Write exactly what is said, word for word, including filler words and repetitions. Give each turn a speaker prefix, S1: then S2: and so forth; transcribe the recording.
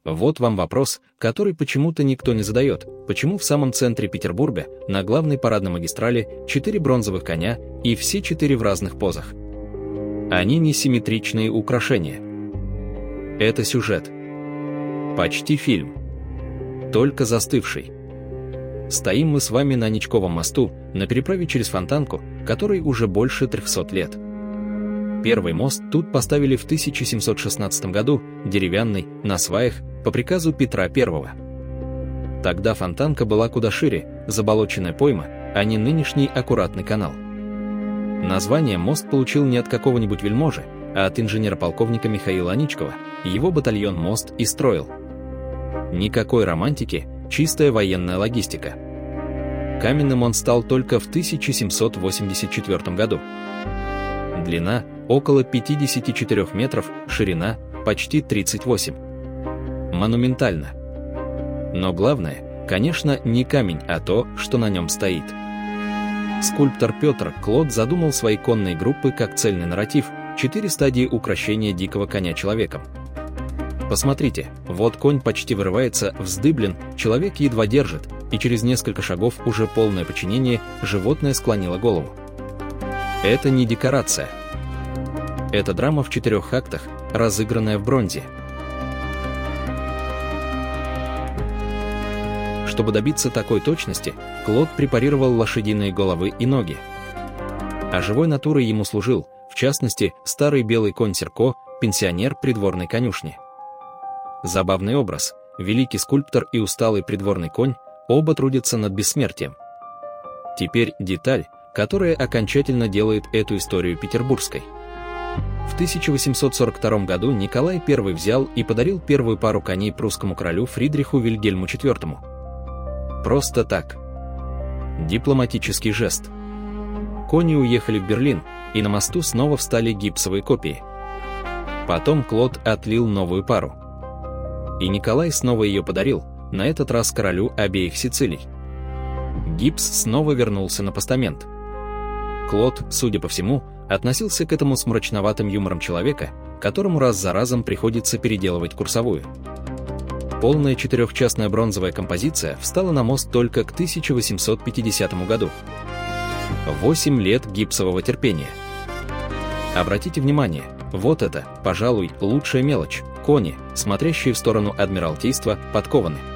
S1: Вот вам вопрос, который почему-то никто не задает. Почему в самом центре Петербурга, на главной парадной магистрали, четыре бронзовых коня и все четыре в разных позах? Они не симметричные украшения. Это сюжет. Почти фильм. Только застывший. Стоим мы с вами на Ничковом мосту, на переправе через Фонтанку, которой уже больше трехсот лет. Первый мост тут поставили в тысяча семьсот шестнадцатом году, деревянный, на сваях, по приказу Петра Первого. Тогда Фонтанка была куда шире, заболоченная пойма, а не нынешний аккуратный канал. Название мост получил не от какого-нибудь вельможи, а от инженера-полковника Михаила Аничкова. Его батальон мост и строил. Никакой романтики, чистая военная логистика. Каменным он стал только в тысяча семьсот восемьдесят четвёртом году. Длина – около пятьдесят четыре метров, ширина – почти тридцать восемь. Монументально. Но главное, конечно, не камень, а то, что на нем стоит. Скульптор Петр Клод задумал свои конные группы как цельный нарратив, четыре стадии укрощения дикого коня человеком. Посмотрите, вот конь почти вырывается, вздыблен, человек едва держит, и через несколько шагов уже полное подчинение, животное склонило голову. Это не декорация. Это драма в четырех актах, разыгранная в бронзе. Чтобы добиться такой точности, Клод препарировал лошадиные головы и ноги. А живой натурой ему служил, в частности, старый белый конь Серко, пенсионер придворной конюшни. Забавный образ, великий скульптор и усталый придворный конь, оба трудятся над бессмертием. Теперь деталь, которая окончательно делает эту историю петербургской. В тысяча восемьсот сорок втором году Николай Первый взял и подарил первую пару коней прусскому королю Фридриху Вильгельму Четвёртому. Просто так. Дипломатический жест. Кони уехали в Берлин, и на мосту снова встали гипсовые копии. Потом Клод отлил новую пару. И Николай снова ее подарил, на этот раз королю обеих Сицилий. Гипс снова вернулся на постамент. Клод, судя по всему, относился к этому с мрачноватым юмором человека, которому раз за разом приходится переделывать курсовую. Полная четырехчастная бронзовая композиция встала на мост только к тысяча восемьсот пятидесятому году. Восемь лет гипсового терпения. Обратите внимание, вот это, пожалуй, лучшая мелочь – кони, смотрящие в сторону Адмиралтейства, подкованы.